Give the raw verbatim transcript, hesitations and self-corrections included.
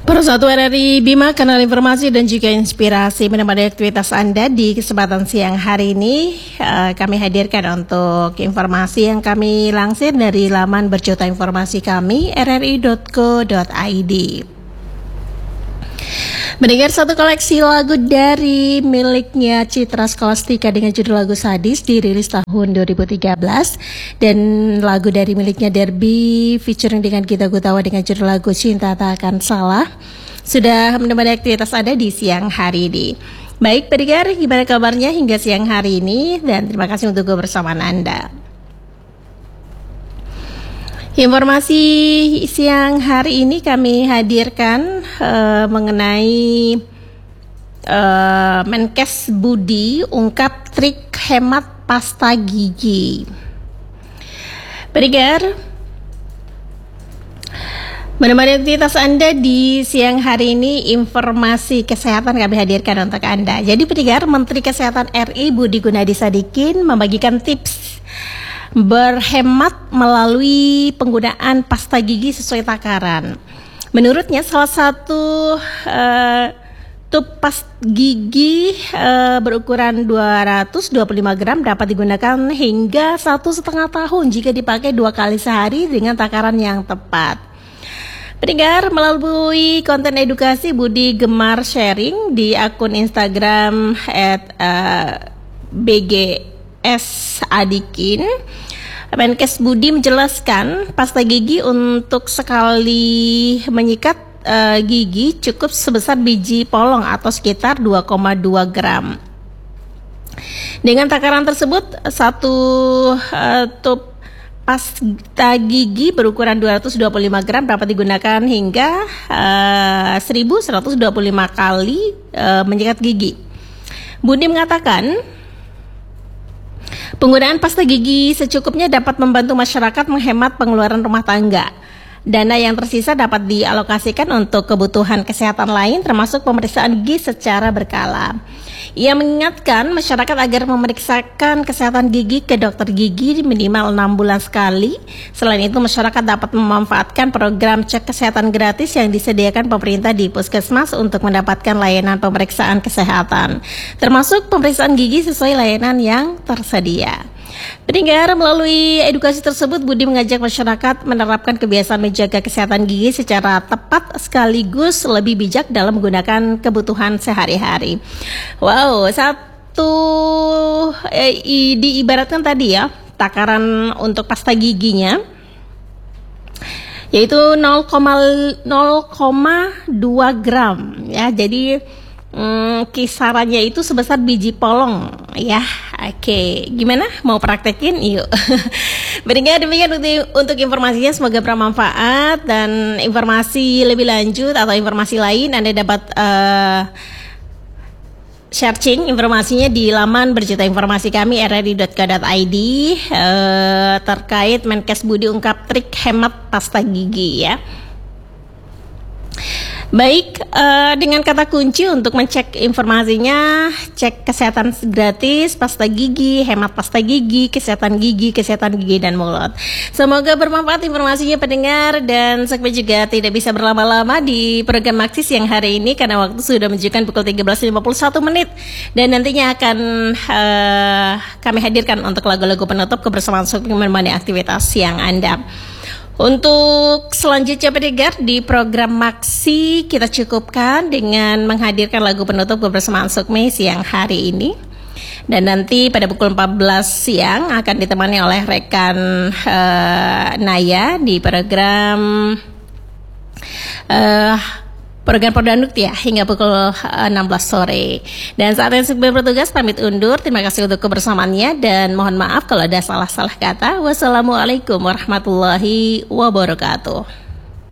Persatu R R I Bima, kanal informasi dan juga inspirasi menemani aktivitas Anda di kesempatan siang hari ini. uh, Kami hadirkan untuk informasi yang kami lansir dari laman berjuta informasi kami r r i dot co dot i d. Mendengar satu koleksi lagu dari miliknya Citra Scholastika dengan judul lagu Sadis dirilis tahun dua ribu tiga belas, dan lagu dari miliknya Derby featuring dengan Gita Gutawa dengan judul lagu Cinta Tak Akan Salah sudah menemani aktivitas Anda di siang hari ini. Baik pendengar, gimana kabarnya hingga siang hari ini, dan terima kasih untuk kebersamaan Anda. Informasi siang hari ini kami hadirkan uh, mengenai uh, Menkes Budi ungkap trik hemat pasta gigi. Pendengar, menemani aktivitas Anda di siang hari ini, informasi kesehatan kami hadirkan untuk Anda. Jadi pendengar, Menteri Kesehatan R I Budi Gunadi Sadikin membagikan tips berhemat melalui penggunaan pasta gigi sesuai takaran. Menurutnya salah satu uh, tub pasta gigi uh, berukuran dua ratus dua puluh lima gram dapat digunakan hingga satu setengah tahun jika dipakai dua kali sehari dengan takaran yang tepat. Pendengar, melalui konten edukasi Budi gemar sharing di akun Instagram at b g s adikin. Menkes Budi menjelaskan pasta gigi untuk sekali menyikat uh, gigi cukup sebesar biji polong atau sekitar dua koma dua gram. Dengan takaran tersebut, satu uh, tub pasta gigi berukuran dua ratus dua puluh lima gram dapat digunakan hingga uh, seribu seratus dua puluh lima kali uh, menyikat gigi. Budi mengatakan penggunaan pasta gigi secukupnya dapat membantu masyarakat menghemat pengeluaran rumah tangga. Dana yang tersisa dapat dialokasikan untuk kebutuhan kesehatan lain termasuk pemeriksaan gigi secara berkala. Ia mengingatkan masyarakat agar memeriksakan kesehatan gigi ke dokter gigi minimal enam bulan sekali. Selain itu, masyarakat dapat memanfaatkan program cek kesehatan gratis yang disediakan pemerintah di puskesmas untuk mendapatkan layanan pemeriksaan kesehatan, termasuk pemeriksaan gigi sesuai layanan yang tersedia. Pendengar, melalui edukasi tersebut Budi mengajak masyarakat menerapkan kebiasaan menjaga kesehatan gigi secara tepat sekaligus lebih bijak dalam menggunakan kebutuhan sehari-hari. Wow, satu eh, diibaratkan tadi ya, takaran untuk pasta giginya yaitu nol koma dua gram ya. Jadi Hmm, kisarannya itu sebesar biji polong ya. Oke, gimana? Mau praktekin? Yuk. Berikan demikian untuk, untuk informasinya, semoga bermanfaat, dan informasi lebih lanjut atau informasi lain Anda dapat uh, searching informasinya di laman berjuta informasi kami r r i dot co dot i d uh, terkait Menkes Budi ungkap trik hemat pasta gigi ya. Baik, uh, dengan kata kunci untuk mencek informasinya, cek kesehatan gratis, pasta gigi, hemat pasta gigi, kesehatan gigi, kesehatan gigi dan mulut. Semoga bermanfaat informasinya pendengar, dan segmen juga tidak bisa berlama-lama di program Maxis yang hari ini karena waktu sudah menunjukkan pukul tiga belas lima puluh satu menit, dan nantinya akan uh, kami hadirkan untuk lagu-lagu penutup kebersamaan Sukmi menemani aktivitas siang Anda. Untuk selanjutnya pendengar, di program Maxi kita cukupkan dengan menghadirkan lagu penutup kebersamaan Sukmi siang hari ini. Dan nanti pada pukul empat belas siang akan ditemani oleh rekan uh, Naya di program uh, program Prodanduk ya hingga pukul enam belas sore. Dan saat ini Sukmi bertugas pamit undur. Terima kasih untuk kebersamaannya dan mohon maaf kalau ada salah-salah kata. Wassalamualaikum warahmatullahi wabarakatuh.